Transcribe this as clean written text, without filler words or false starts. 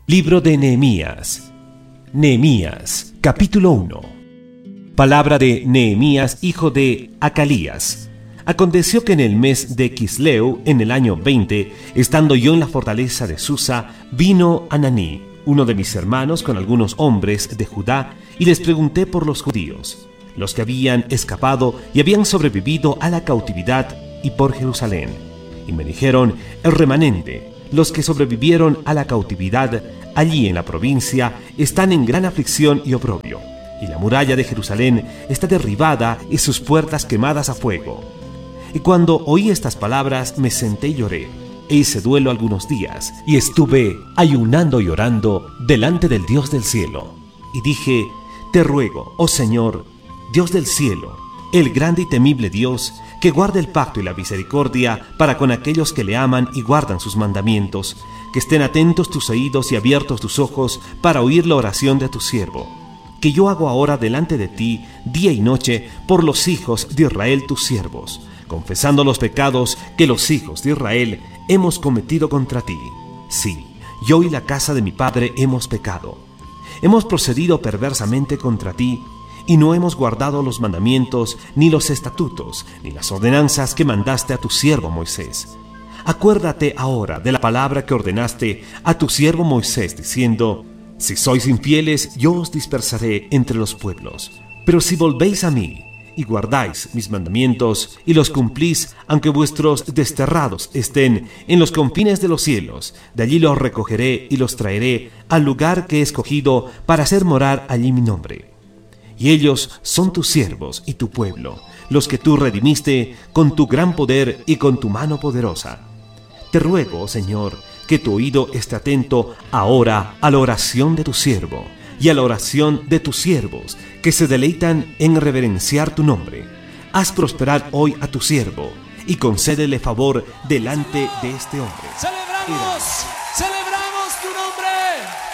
Libro de Nehemías. Nehemías, capítulo 1. Palabra de Nehemías, hijo de Hacalías. Aconteció que en el mes de Quisleu, en el año 20, estando yo en la fortaleza de Susa, vino Hananí, uno de mis hermanos, con algunos hombres de Judá, y les pregunté por los judíos, los que habían escapado y habían sobrevivido a la cautividad, y por Jerusalén. Y me dijeron, el remanente, los que sobrevivieron a la cautividad, allí en la provincia, están en gran aflicción y oprobio, y la muralla de Jerusalén está derribada y sus puertas quemadas a fuego. Y cuando oí estas palabras, me senté y lloré, e hice duelo algunos días, y estuve ayunando y orando delante del Dios del cielo. Y dije, te ruego, oh Señor, Dios del cielo, el grande y temible Dios, que guarde el pacto y la misericordia para con aquellos que le aman y guardan sus mandamientos, que estén atentos tus oídos y abiertos tus ojos para oír la oración de tu siervo, que yo hago ahora delante de ti día y noche por los hijos de Israel tus siervos, confesando los pecados que los hijos de Israel hemos cometido contra ti. Sí, yo y la casa de mi padre hemos pecado. Hemos procedido perversamente contra ti, y no hemos guardado los mandamientos, ni los estatutos, ni las ordenanzas que mandaste a tu siervo Moisés. Acuérdate ahora de la palabra que ordenaste a tu siervo Moisés, diciendo, si sois infieles, yo os dispersaré entre los pueblos. Pero si volvéis a mí, y guardáis mis mandamientos, y los cumplís, aunque vuestros desterrados estén en los confines de los cielos, de allí los recogeré y los traeré al lugar que he escogido para hacer morar allí mi nombre. Y ellos son tus siervos y tu pueblo, los que tú redimiste con tu gran poder y con tu mano poderosa. Te ruego, oh Señor, que tu oído esté atento ahora a la oración de tu siervo y a la oración de tus siervos, que se deleitan en reverenciar tu nombre. Haz prosperar hoy a tu siervo y concédele favor delante de este hombre. ¡Celebramos tu nombre!